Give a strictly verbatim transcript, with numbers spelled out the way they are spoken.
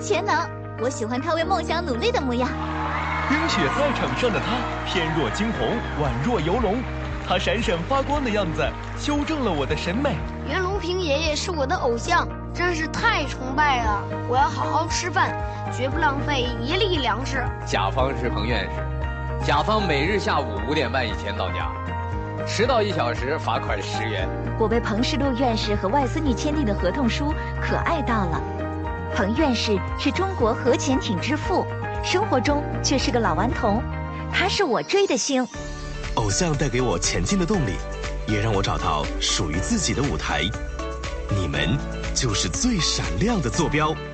潜能，我喜欢他为梦想努力的模样。 冰雪赛场上的他，翩若惊鸿，宛若游龙。他闪闪发光的样子，修正了我的审美。 袁隆平爷爷是我的偶像，真是太崇拜了！我要好好吃饭，绝不浪费一粒粮食。 甲方是彭院士，甲方每日下午五点半以前到家，迟到一小时罚款十元。 我为彭世禄院士和外孙女签订的合同书可爱到了。彭院士是中国核潜艇之父，生活中却是个老顽童，他是我追的星。 偶像带给我前进的动力，也让我找到属于自己的舞台。你们就是最闪亮的坐标。